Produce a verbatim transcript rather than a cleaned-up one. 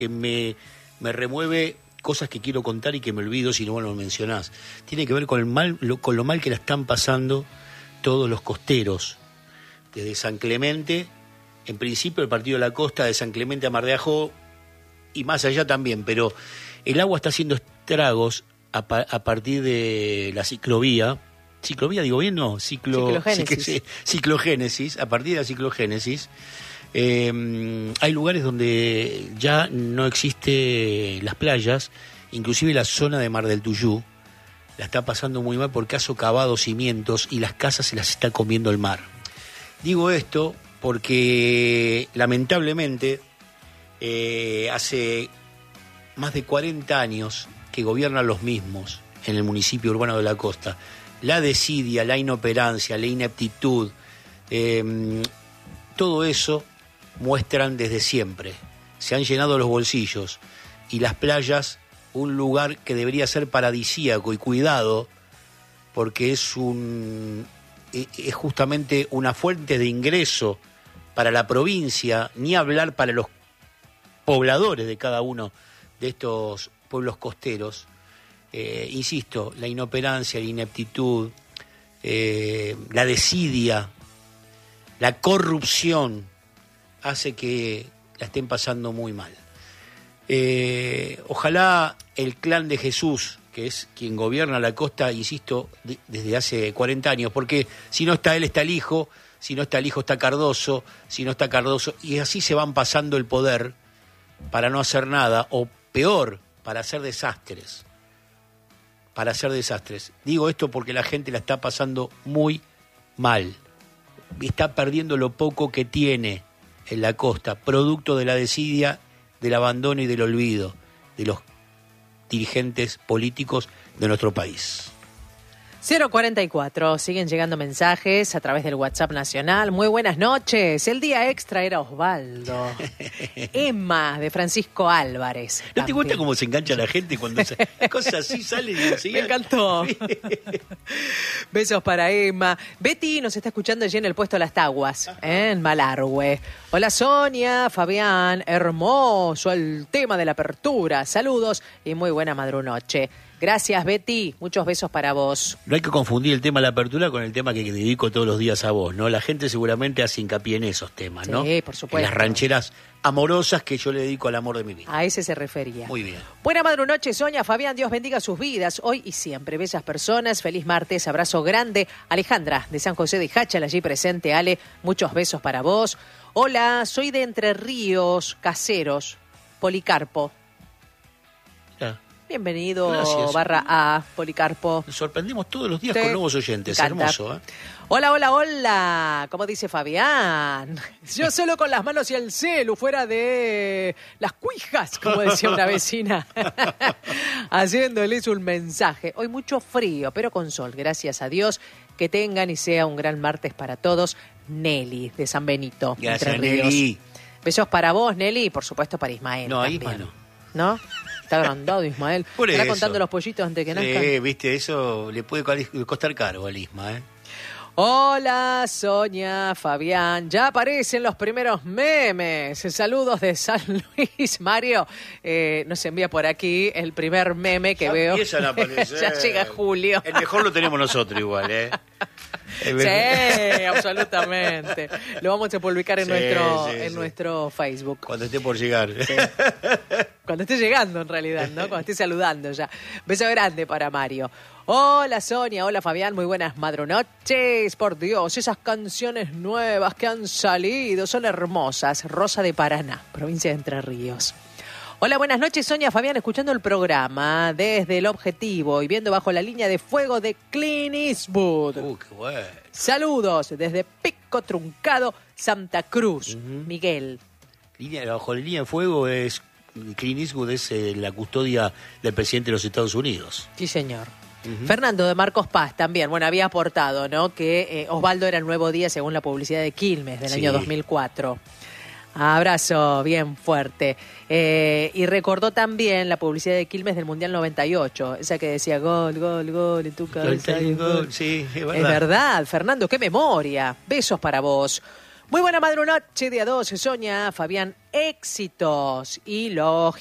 que me, me remueve cosas que quiero contar y que me olvido si no lo mencionás. Tiene que ver con, el mal, lo, con lo mal que la están pasando todos los costeros, desde San Clemente, en principio el partido de la costa, de San Clemente a Mar de Ajó, y más allá también, pero el agua está haciendo estragos a, pa, a partir de la ciclovía. ¿Ciclovía digo bien? No, ciclo, ciclogénesis. Cic, ciclogénesis, a partir de la ciclogénesis. Eh, hay lugares donde ya no existe las playas, inclusive la zona de Mar del Tuyú la está pasando muy mal porque ha socavado cimientos y las casas se las está comiendo el mar. Digo esto porque lamentablemente eh, hace más de cuarenta años que gobiernan los mismos en el municipio urbano de la costa. La desidia, la inoperancia, la ineptitud, eh, todo eso muestran desde siempre. Se han llenado los bolsillos y las playas, un lugar que debería ser paradisíaco y cuidado, porque es un es justamente una fuente de ingreso para la provincia, ni hablar para los pobladores de cada uno de estos pueblos costeros. Eh, insisto, la inoperancia, la ineptitud, eh, la desidia, la corrupción hace que la estén pasando muy mal. Eh, ojalá el clan de Jesús, que es quien gobierna la costa, insisto, de, desde hace cuarenta años, porque si no está él, está el hijo, si no está el hijo, está Cardoso, si no está Cardoso, y así se van pasando el poder para no hacer nada, o peor, para hacer desastres. Para hacer desastres. Digo esto porque la gente la está pasando muy mal. Está perdiendo lo poco que tiene en la costa, producto de la desidia, del abandono y del olvido de los dirigentes políticos de nuestro país. cero cuarenta y cuatro, siguen llegando mensajes a través del WhatsApp nacional. Muy buenas noches. El día extra era Osvaldo. Emma, de Francisco Álvarez. ¿No te gusta cómo se engancha la gente cuando se, cosas así salen y enseguida? Me encantó. Besos para Emma. Betty nos está escuchando allí en el puesto Las Taguas, ¿eh? En Malargüe. Hola Sonia, Fabián, hermoso el tema de la apertura. Saludos y muy buena madrunoche. Gracias, Betty. Muchos besos para vos. No hay que confundir el tema de la apertura con el tema que dedico todos los días a vos, ¿no? La gente seguramente hace hincapié en esos temas, ¿no? Sí, por supuesto. En las rancheras amorosas que yo le dedico al amor de mi vida. A ese se refería. Muy bien. Buena madrunoche, Sonia, Fabián. Dios bendiga sus vidas hoy y siempre. Bellas personas. Feliz martes. Abrazo grande. Alejandra, de San José de Jáchal, allí presente. Ale, muchos besos para vos. Hola, soy de Entre Ríos, Caseros, Policarpo. Ya. Bienvenido, Gracias. barra A, Policarpo. Nos sorprendimos todos los días Sí. con nuevos oyentes. Hermoso, ¿eh? Hola, hola, hola. ¿Cómo dice Fabián? Yo solo con las manos y el celu, fuera de las cuijas, como decía una vecina. Haciéndoles un mensaje. Hoy mucho frío, pero con sol, gracias a Dios. Que tengan y sea un gran martes para todos. Nelly, de San Benito. Gracias, Entre Ríos. Nelly. Besos para vos, Nelly, y por supuesto para Ismael. No, también. Isma no. ¿No? Está agrandado Ismael. Por ¿Estará eso. contando los pollitos antes que nazcan? Sí, viste, eso le puede costar caro al Isma, ¿eh? Hola, Sonia, Fabián. Ya aparecen los primeros memes. Saludos de San Luis. Mario eh, nos envía por aquí el primer meme que Ya veo. empiezan a aparecer. Ya llega Julio. El mejor lo tenemos nosotros igual, ¿eh? Sí, absolutamente. Lo vamos a publicar en Sí, nuestro sí, en sí. nuestro Facebook. Cuando esté por llegar. Sí. Cuando esté llegando, en realidad, ¿no? Cuando esté saludando ya. Beso grande para Mario. Hola, Sonia. Hola, Fabián. Muy buenas madrunoches. Por Dios, esas canciones nuevas que han salido son hermosas. Rosa de Paraná, provincia de Entre Ríos. Hola, buenas noches, Sonia, Fabián, escuchando el programa desde El Objetivo y viendo Bajo la Línea de Fuego de Clint Eastwood. Uh, qué bueno. Saludos desde Pico Truncado, Santa Cruz. Uh-huh. Miguel. Línea, bajo la línea de fuego es Clint Eastwood es eh, la custodia del presidente de los Estados Unidos. Sí, señor. Uh-huh. Fernando de Marcos Paz también, bueno, había aportado, ¿no? Que eh, Osvaldo era el nuevo día según la publicidad de Quilmes del Sí. año dos mil cuatro. Abrazo bien fuerte. Eh, y recordó también la publicidad de Quilmes del Mundial noventa y ocho, esa que decía gol, gol, gol, en tu cabeza hay un gol. Sí, es verdad. Es verdad, Fernando, qué memoria. Besos para vos. Muy buena madrunoche, día doce, Sonia, Fabián, éxitos y lógica.